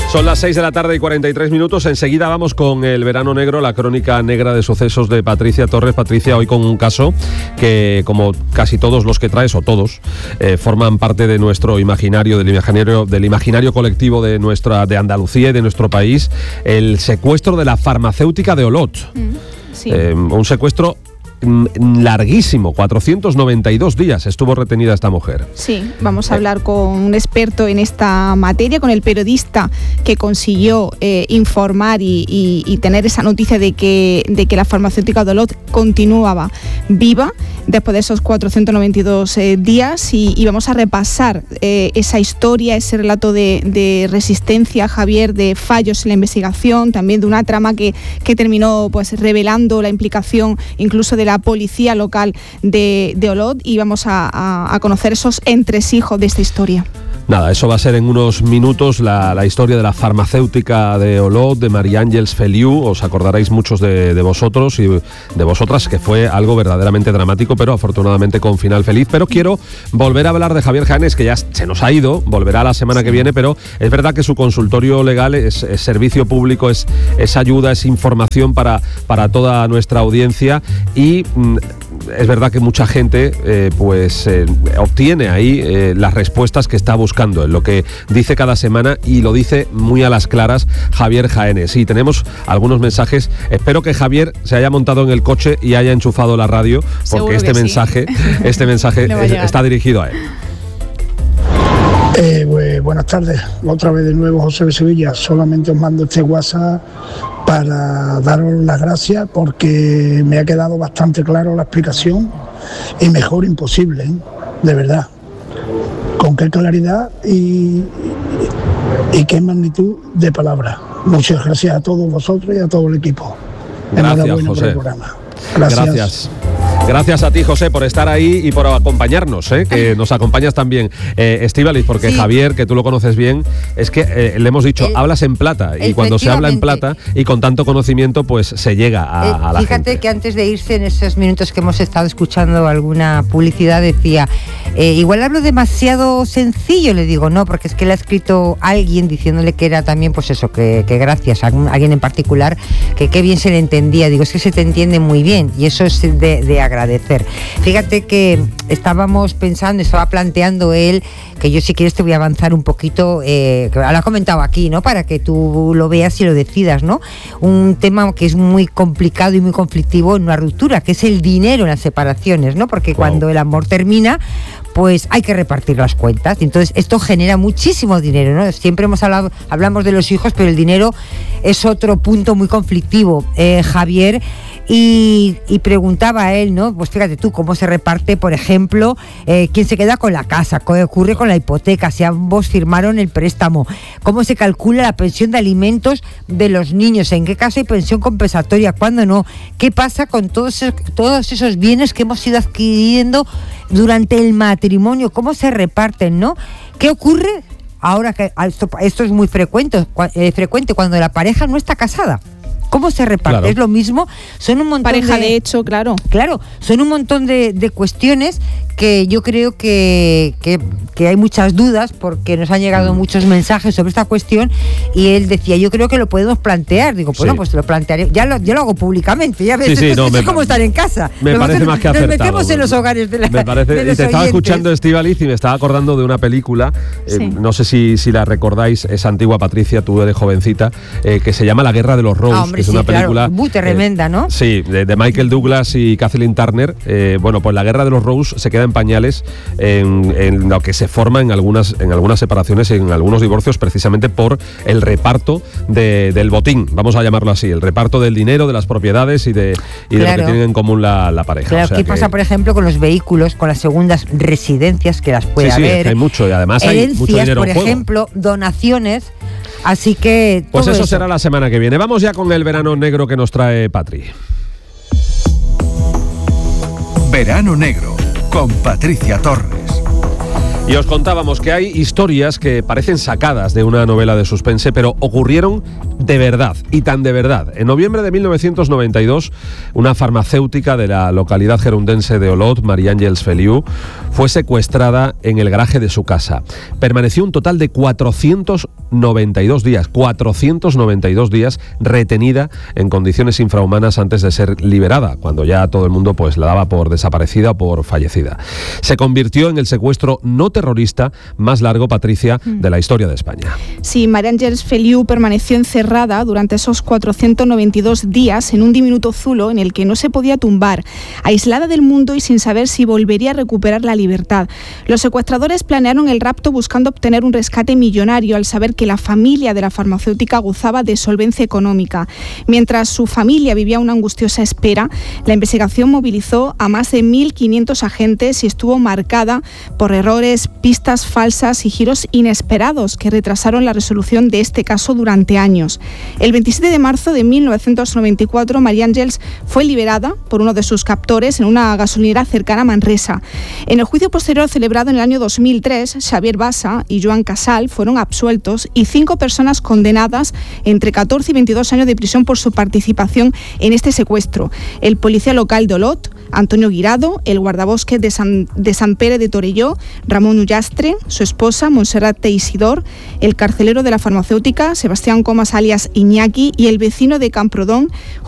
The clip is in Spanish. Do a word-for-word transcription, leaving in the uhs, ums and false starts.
Son las seis de la tarde y cuarenta y tres minutos. Enseguida vamos con el Verano Negro, la crónica negra de sucesos de Patricia Torres. Patricia, hoy con un caso que, como casi todos los que traes, o todos, eh, forman parte de nuestro imaginario, del imaginario, del imaginario colectivo de nuestra, de Andalucía y de nuestro país, el secuestro de la farmacéutica de Olot. Mm, sí. eh, un secuestro larguísimo, cuatrocientos noventa y dos días estuvo retenida esta mujer. Sí, vamos a hablar con un experto en esta materia, con el periodista que consiguió eh, informar y, y, y tener esa noticia de que, de que la farmacéutica de Olot continuaba viva después de esos cuatrocientos noventa y dos eh, días y, y vamos a repasar eh, esa historia, ese relato de, de resistencia, Javier, de fallos en la investigación, también de una trama que, que terminó pues revelando la implicación incluso de la policía local de, de Olot, y vamos a, a, a conocer esos entresijos de esta historia. Nada, eso va a ser en unos minutos la, la historia de la farmacéutica de Olot, de María Ángeles Feliu. Os acordaréis muchos de, de vosotros y de vosotras que fue algo verdaderamente dramático, pero afortunadamente con final feliz. Pero quiero volver a hablar de Javier Jaénes, que ya se nos ha ido, volverá la semana que viene, pero es verdad que su consultorio legal es, es servicio público, es, es ayuda, es información para, para toda nuestra audiencia, y mm, es verdad que mucha gente eh, pues eh, obtiene ahí eh, las respuestas que está buscando, en lo que dice cada semana, y lo dice muy a las claras Javier Jaénes. Y tenemos algunos mensajes. Espero que Javier se haya montado en el coche y haya enchufado la radio, porque Seguro este que mensaje, sí. este mensaje es, está dirigido a él. Eh, pues, buenas tardes, otra vez de nuevo José de Sevilla. Solamente os mando este WhatsApp para daros las gracias, porque me ha quedado bastante claro la explicación, y mejor imposible, ¿eh? De verdad. Con qué claridad y, y qué magnitud de palabras. Muchas gracias a todos vosotros y a todo el equipo. Gracias, José. Por el programa. Gracias. Gracias. Gracias a ti, José, por estar ahí y por acompañarnos, ¿eh? Que nos acompañas también, eh, Estíbaliz, porque sí. Javier, que tú lo conoces bien, es que eh, le hemos dicho, el, hablas en plata, y cuando se habla en plata y con tanto conocimiento, pues se llega a, eh, a la fíjate gente. Fíjate que antes de irse, en esos minutos que hemos estado escuchando alguna publicidad, decía, eh, igual hablo demasiado sencillo. Le digo, no, porque es que le ha escrito alguien diciéndole que era también, pues eso, que, que gracias a alguien en particular, que qué bien se le entendía. Digo, es que se te entiende muy bien, y eso es de, de agradecer. Fíjate que estábamos pensando, estaba planteando él, que yo si quieres te voy a avanzar un poquito, eh, que lo ha comentado aquí, ¿no? Para que tú lo veas y lo decidas, ¿no? Un tema que es muy complicado y muy conflictivo en una ruptura, que es el dinero en las separaciones, ¿no? Porque wow. cuando el amor termina, pues hay que repartir las cuentas. Entonces esto genera muchísimo dinero, ¿no? Siempre hemos hablado, hablamos de los hijos, pero el dinero es otro punto muy conflictivo, eh, Javier. Y, y preguntaba a él, ¿no? Pues fíjate tú, cómo se reparte, por ejemplo, eh, quién se queda con la casa, qué ocurre con la hipoteca, si ambos firmaron el préstamo, cómo se calcula la pensión de alimentos de los niños, en qué caso hay pensión compensatoria, cuándo no, qué pasa con todos esos, todos esos bienes que hemos ido adquiriendo durante el matrimonio, cómo se reparten, ¿no? ¿Qué ocurre ahora que esto, esto es muy frecuente, eh, frecuente cuando la pareja no está casada? ¿Cómo se reparte? Claro. Es lo mismo, son un montón pareja de... de hecho, claro. Claro, son un montón de, de cuestiones que yo creo que, que, que hay muchas dudas, porque nos han llegado muchos mensajes sobre esta cuestión, y él decía, yo creo que lo podemos plantear. Digo, bueno, sí. pues lo plantearé, ya lo, yo lo hago públicamente, ya ves, sí, sí, esto, no, esto me, es como estar en casa. Me nos parece más que acertado. Nos metemos bueno. en los hogares de la Me parece, de los y te estaba oyentes. escuchando, Estíbaliz, y me estaba acordando de una película, eh, sí. no sé si, si la recordáis, es antigua, Patricia, tú eres jovencita, eh, que se llama La Guerra de los Rose, ah, hombre, que es sí, una película... Claro. Muy tremenda, eh, ¿no? Sí, de, de Michael Douglas y Kathleen Turner. Eh, bueno, pues La Guerra de los Rose se queda en pañales en, en lo que se forma en algunas, en algunas separaciones y en algunos divorcios, precisamente por el reparto de, del botín, vamos a llamarlo así, el reparto del dinero, de las propiedades y de, y claro. de lo que tienen en común la, la pareja. Claro, o sea ¿qué que... pasa, por ejemplo, con los vehículos, con las segundas residencias, que las puede sí, sí, haber? Es que hay mucho, y además herencias, hay mucho dinero por en juego. ejemplo, donaciones. Así que... Pues eso, eso será la semana que viene. Vamos ya con el verano negro que nos trae Patri. Verano Negro, con Patricia Torres. Y os contábamos que hay historias que parecen sacadas de una novela de suspense, pero ocurrieron de verdad, y tan de verdad. En noviembre de mil novecientos noventa y dos, una farmacéutica de la localidad gerundense de Olot, María Ángeles Feliu, fue secuestrada en el garaje de su casa. Permaneció un total de cuatrocientos noventa y dos días, cuatrocientos noventa y dos días retenida en condiciones infrahumanas antes de ser liberada, cuando ya todo el mundo pues la daba por desaparecida o por fallecida. Se convirtió en el secuestro no terrorista más largo, Patricia, de la historia de España. Sí, María Ángeles Feliu permaneció encerrada durante esos cuatrocientos noventa y dos días en un diminuto zulo en el que no se podía tumbar, aislada del mundo y sin saber si volvería a recuperar la libertad. Los secuestradores planearon el rapto buscando obtener un rescate millonario al saber que la familia de la farmacéutica gozaba de solvencia económica. Mientras su familia vivía una angustiosa espera, la investigación movilizó a más de mil quinientos agentes y estuvo marcada por errores, pistas falsas y giros inesperados que retrasaron la resolución de este caso durante años. El veintisiete de marzo de mil novecientos noventa y cuatro, María Ángeles fue liberada por uno de sus captores en una gasolinera cercana a Manresa. En el juicio posterior celebrado en el año dos mil tres, Xavier Bassa y Joan Casal fueron absueltos y cinco personas condenadas entre catorce y veintidós años de prisión por su participación en este secuestro. El policía local de Olot, Antonio Guirado, el guardabosques de San, de San Pere de Torelló, Ramón Ullastre, su esposa, Montserrat Teixidor, el carcelero de la farmacéutica, Sebastián Comas alias Iñaki, y el vecino de Camprodón,